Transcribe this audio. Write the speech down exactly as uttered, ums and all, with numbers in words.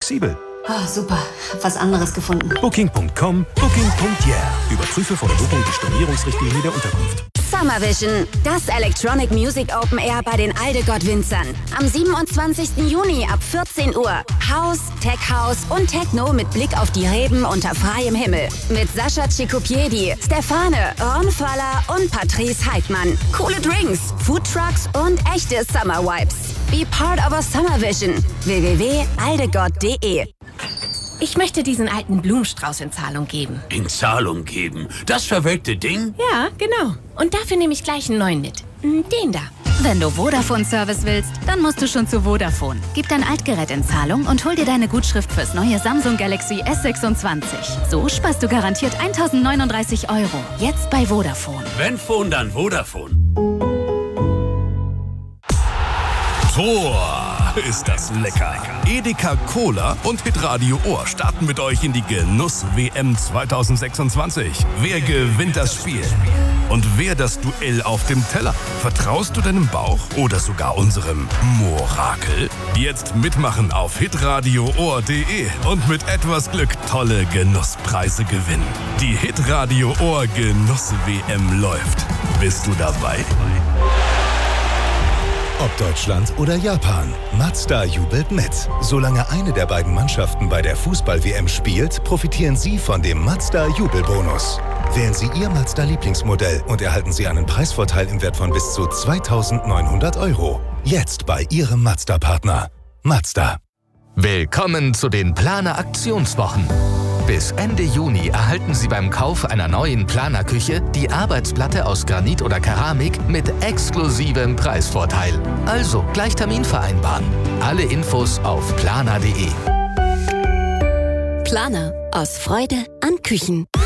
flexibel. Oh, super. Hab was anderes gefunden. Booking Punkt com, Booking Punkt yeah. Überprüfe vor der Buchung die Stornierungsrichtlinie der Unterkunft. Summer Vision, das Electronic Music Open Air bei den Aldegott-Winzern. Am siebenundzwanzigsten Juni ab vierzehn Uhr. House, Tech House und Techno mit Blick auf die Reben unter freiem Himmel. Mit Sascha Cicopiedi, Stefane, Ron Faller und Patrice Heidmann. Coole Drinks, Food Trucks und echte Summer Vibes. Be part of a Summer Vision. w w w punkt aldegott punkt de. Ich möchte diesen alten Blumenstrauß in Zahlung geben. In Zahlung geben? Das verwelkte Ding? Ja, genau. Und dafür nehme ich gleich einen neuen mit. Den da. Wenn du Vodafone-Service willst, dann musst du schon zu Vodafone. Gib dein Altgerät in Zahlung und hol dir deine Gutschrift fürs neue Samsung Galaxy S sechsundzwanzig. So sparst du garantiert eintausendneununddreißig Euro. Jetzt bei Vodafone. Wenn Phone, dann Vodafone. Tor, ist das lecker. Edeka Cola und Hitradio Ohr starten mit euch in die Genuss-W M zweitausendsechsundzwanzig. Wer gewinnt das Spiel? Und wer das Duell auf dem Teller? Vertraust du deinem Bauch oder sogar unserem Morakel? Jetzt mitmachen auf hitradio ohr punkt de und mit etwas Glück tolle Genusspreise gewinnen. Die Hitradio Ohr Genuss-W M läuft. Bist du dabei? Ob Deutschland oder Japan, Mazda jubelt mit. Solange eine der beiden Mannschaften bei der Fußball-W M spielt, profitieren Sie von dem Mazda-Jubelbonus. Wählen Sie Ihr Mazda-Lieblingsmodell und erhalten Sie einen Preisvorteil im Wert von bis zu zweitausendneunhundert Euro. Jetzt bei Ihrem Mazda-Partner. Mazda. Willkommen zu den Planer-Aktionswochen. Bis Ende Juni erhalten Sie beim Kauf einer neuen Planerküche die Arbeitsplatte aus Granit oder Keramik mit exklusivem Preisvorteil. Also gleich Termin vereinbaren. Alle Infos auf planer punkt de. Planer. Aus Freude an Küchen.